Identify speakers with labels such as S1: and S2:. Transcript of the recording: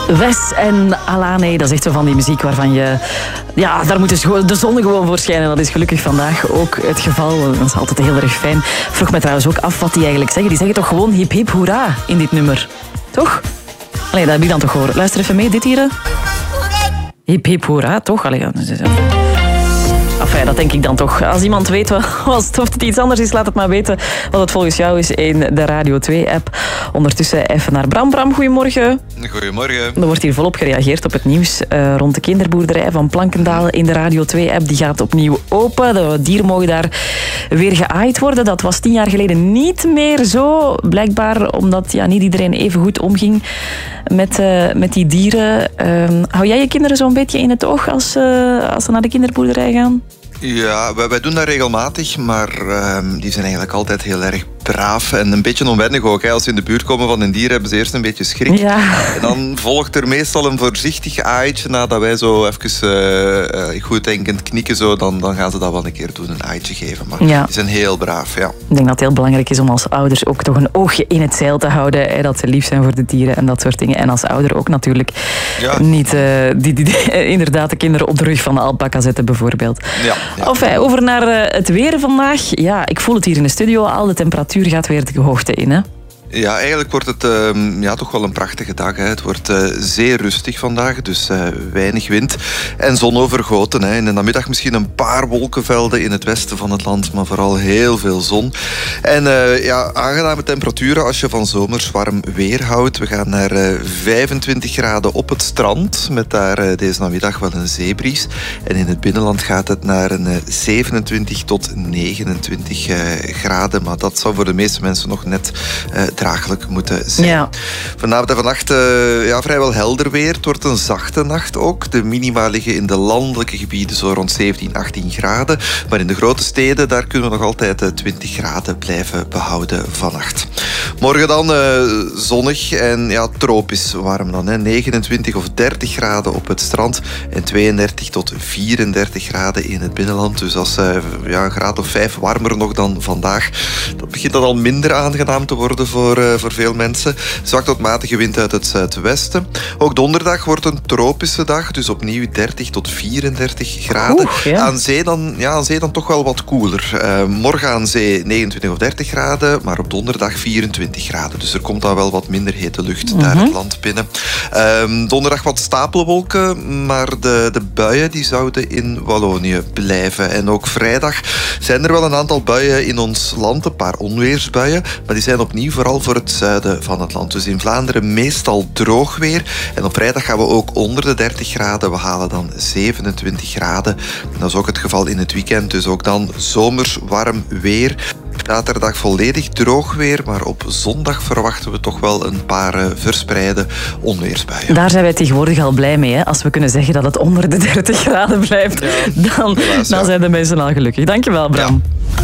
S1: Wes en Alane, dat is echt zo van die muziek waarvan je... Ja, daar moet de zon gewoon voor schijnen. Dat is gelukkig vandaag ook het geval. Dat is altijd heel erg fijn. Ik vroeg me trouwens ook af wat die eigenlijk zeggen. Die zeggen toch gewoon hip hip hoera in dit nummer? Toch? Allee, dat heb ik dan toch horen. Luister even mee, dit hier. Hip hip hoera, toch? Allee, enfin, dat denk ik dan toch. Als iemand weet of het iets anders is, laat het maar weten wat het volgens jou is in de Radio 2-app. Ondertussen even naar Bram. Bram, goedemorgen.
S2: Goedemorgen.
S1: Er wordt hier volop gereageerd op het nieuws rond de kinderboerderij van Plankendaal in de Radio 2-app. Die gaat opnieuw open. De dieren mogen daar weer geaaid worden. Dat was 10 jaar geleden niet meer zo. Blijkbaar omdat niet iedereen even goed omging met die dieren. Hou jij je kinderen zo'n beetje in het oog als ze naar de kinderboerderij gaan?
S2: Ja, wij doen dat regelmatig, maar die zijn eigenlijk altijd heel erg braaf en een beetje onwennig ook. Hè. Als ze in de buurt komen van een dier, hebben ze eerst een beetje schrik.
S1: Ja.
S2: En dan volgt er meestal een voorzichtig aaitje nadat wij zo even goeddenkend knikken. Zo, dan gaan ze dat wel een keer doen, een aaitje geven. Maar die zijn heel braaf, ja.
S1: Ik denk dat het heel belangrijk is om als ouders ook toch een oogje in het zeil te houden. Hè, dat ze lief zijn voor de dieren en dat soort dingen. En als ouder ook natuurlijk niet inderdaad de kinderen op de rug van de alpaca zetten, bijvoorbeeld.
S2: Ja.
S1: Enfin, over naar het weer vandaag. Ja, ik voel het hier in de studio al. De temperatuur gaat weer de hoogte in, hè?
S2: Ja, eigenlijk wordt het toch wel een prachtige dag. Hè. Het wordt zeer rustig vandaag, dus weinig wind en zonovergoten. Hè. In de namiddag misschien een paar wolkenvelden in het westen van het land, maar vooral heel veel zon. En aangename temperaturen als je van zomers warm weer houdt. We gaan naar 25 graden op het strand, met daar deze namiddag wel een zeebries. En in het binnenland gaat het naar een 27 tot 29 graden, maar dat zou voor de meeste mensen nog net draaglijk moeten zijn.
S1: Ja.
S2: Vanavond en vannacht vrijwel helder weer. Het wordt een zachte nacht ook. De minima liggen in de landelijke gebieden zo rond 17, 18 graden. Maar in de grote steden, daar kunnen we nog altijd 20 graden blijven behouden vannacht. Morgen dan zonnig en tropisch warm dan. Hè. 29 of 30 graden op het strand en 32 tot 34 graden in het binnenland. Dus als een graad of 5 warmer nog dan vandaag. Dat begint dan al minder aangenaam te worden voor veel mensen. Zwak tot matige wind uit het zuidwesten. Ook donderdag wordt een tropische dag, dus opnieuw 30 tot 34 graden. Aan zee dan toch wel wat koeler. Morgen aan zee 29 of 30 graden, maar op donderdag 24 graden. Dus er komt dan wel wat minder hete lucht daar het land binnen. Donderdag wat stapelwolken, maar de buien die zouden in Wallonië blijven. En ook vrijdag zijn er wel een aantal buien in ons land, een paar onweersbuien, maar die zijn opnieuw vooral voor het zuiden van het land. Dus in Vlaanderen meestal droog weer. En op vrijdag gaan we ook onder de 30 graden. We halen dan 27 graden. En dat is ook het geval in het weekend. Dus ook dan zomers warm weer. Zaterdag volledig droog weer, maar op zondag verwachten we toch wel een paar verspreide onweersbuien.
S1: Daar zijn wij tegenwoordig al blij mee. Hè? Als we kunnen zeggen dat het onder de 30 graden blijft, dan zijn de mensen al gelukkig. Dankjewel, Bram.
S2: Ja.